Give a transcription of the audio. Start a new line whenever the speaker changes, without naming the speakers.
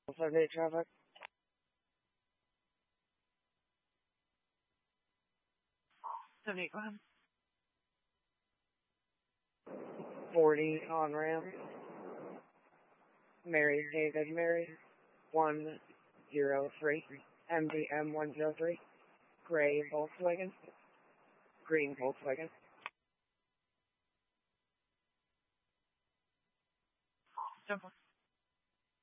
Sunday traffic. 78, go ahead. 40 on ramp. Mary David Mary 103. MDM 103. Gray Volkswagen. Green Volkswagen. Simple.